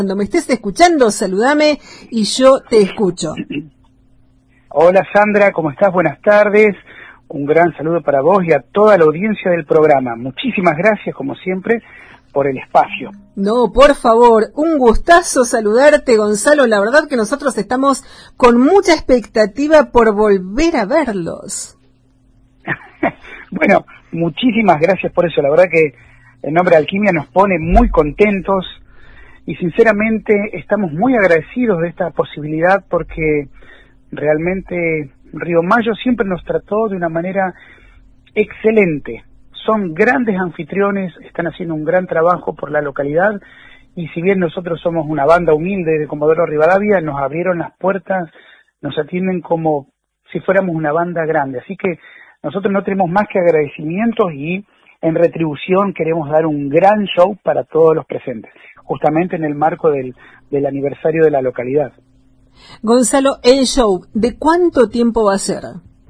Cuando me estés escuchando, saludame y yo te escucho. Hola Sandra, ¿cómo estás? Buenas tardes. Un gran saludo para vos y a toda la audiencia del programa. Muchísimas gracias, como siempre, por el espacio. No, por favor, un gustazo saludarte, Gonzalo. La verdad que nosotros estamos con mucha expectativa por volver a verlos. Bueno, muchísimas gracias por eso. La verdad que el nombre de Alquimia nos pone muy contentos y sinceramente estamos muy agradecidos de esta posibilidad porque realmente Río Mayo siempre nos trató de una manera excelente. Son grandes anfitriones, están haciendo un gran trabajo por la localidad y si bien nosotros somos una banda humilde de Comodoro Rivadavia, nos abrieron las puertas, nos atienden como si fuéramos una banda grande. Así que nosotros no tenemos más que agradecimientos y en retribución queremos dar un gran show para todos los presentes, justamente en el marco del aniversario de la localidad. Gonzalo, el show, ¿de cuánto tiempo va a ser?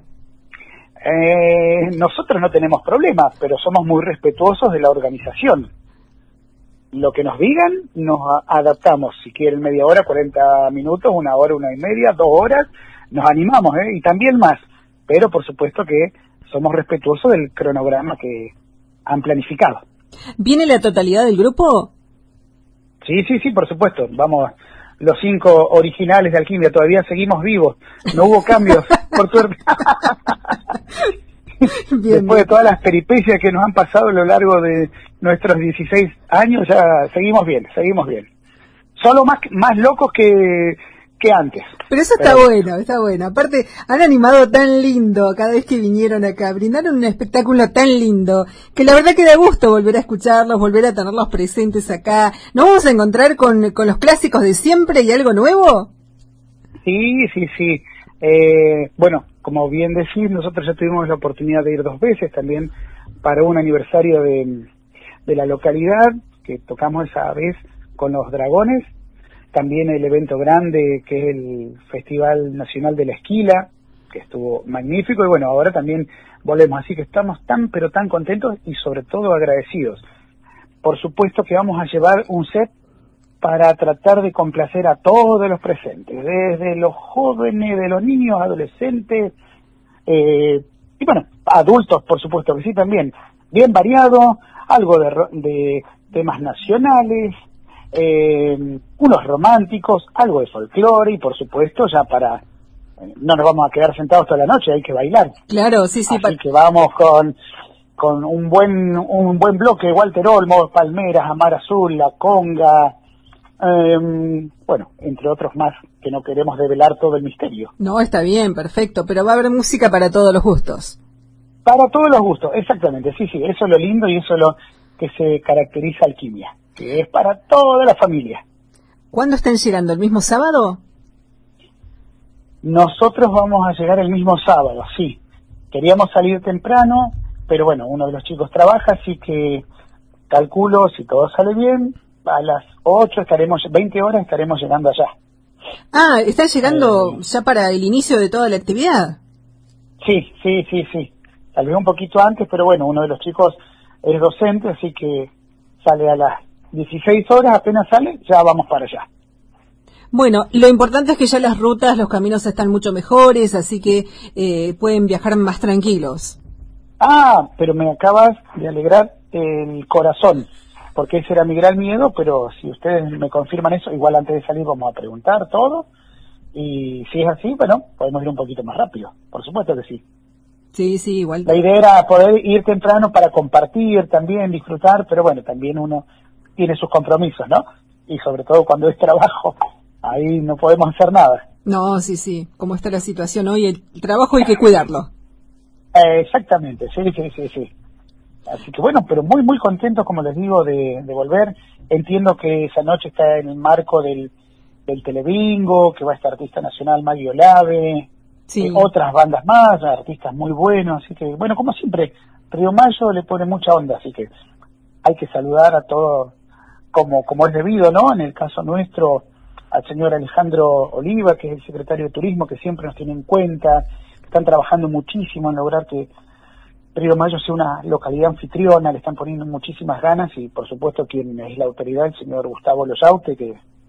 Nosotros no tenemos problemas, pero somos muy respetuosos de la organización. Lo que nos digan, nos adaptamos. Si quieren media hora, 40 minutos, una hora, una y media, 2 horas, nos animamos, y también más. Pero por supuesto que somos respetuosos del cronograma que han planificado. ¿Viene la totalidad del grupo? Sí, por supuesto. Vamos, los 5 originales de Alquimia, todavía seguimos vivos. No hubo cambios, por suerte. Bien, Después de todas las peripecias que nos han pasado a lo largo de nuestros 16 años, ya seguimos bien. Solo más locos que antes. Pero eso está bueno. Aparte, han animado tan lindo cada vez que vinieron acá, brindaron un espectáculo tan lindo, que la verdad que da gusto volver a escucharlos, volver a tenerlos presentes acá. ¿Nos vamos a encontrar con los clásicos de siempre y algo nuevo? Sí. Bueno, como bien decís, nosotros ya tuvimos la oportunidad de ir 2 veces también para un aniversario de la localidad, que tocamos esa vez con los Dragones. También el evento grande que es el Festival Nacional de la Esquila, que estuvo magnífico, y bueno, ahora también volvemos, así que estamos tan contentos y sobre todo agradecidos. Por supuesto que vamos a llevar un set para tratar de complacer a todos los presentes, desde los jóvenes, de los niños, adolescentes, y bueno, adultos por supuesto que sí también, bien variado, algo de temas nacionales, unos románticos, algo de folclore y por supuesto ya no nos vamos a quedar sentados toda la noche, hay que bailar. Claro, sí. Así que vamos con un buen bloque, Walter Olmo, Palmeras, Amar Azul, La Conga, bueno, entre otros más que no queremos develar todo el misterio. No, está bien, perfecto, pero va a haber música para todos los gustos. Para todos los gustos, exactamente, sí, eso es lo lindo y eso es lo que se caracteriza Alquimia, que es para toda la familia. ¿Cuándo están llegando? ¿El mismo sábado? Nosotros vamos a llegar el mismo sábado, sí. Queríamos salir temprano, pero bueno, uno de los chicos trabaja, así que calculo, si todo sale bien, a las 20 horas estaremos llegando allá. Ah, ¿están llegando ya para el inicio de toda la actividad? Sí. Tal vez un poquito antes, pero bueno, uno de los chicos es docente, así que sale a las 16 horas, apenas sale, ya vamos para allá. Bueno, lo importante es que ya las rutas, los caminos están mucho mejores, así que pueden viajar más tranquilos. Ah, pero me acabas de alegrar el corazón, porque ese era mi gran miedo, pero si ustedes me confirman eso, igual antes de salir vamos a preguntar todo, y si es así, bueno, podemos ir un poquito más rápido, por supuesto que sí. Sí, igual. La idea era poder ir temprano para compartir también, disfrutar, pero bueno, también uno tiene sus compromisos, ¿no? Y sobre todo cuando es trabajo, ahí no podemos hacer nada. No, sí, cómo está la situación hoy, el trabajo hay que cuidarlo. Exactamente, sí. Así que bueno, pero muy contentos, como les digo, de volver. Entiendo que esa noche está en el marco del Telebingo, que va a estar artista nacional Maggie Olave, sí. Otras bandas más, artistas muy buenos, así que bueno, como siempre, Río Mayo le pone mucha onda, así que hay que saludar a todos como es debido, ¿no? En el caso nuestro, al señor Alejandro Oliva, que es el secretario de Turismo, que siempre nos tiene en cuenta, están trabajando muchísimo en lograr que Río Mayo sea una localidad anfitriona, le están poniendo muchísimas ganas y por supuesto quien es la autoridad, el señor Gustavo Loyaute, que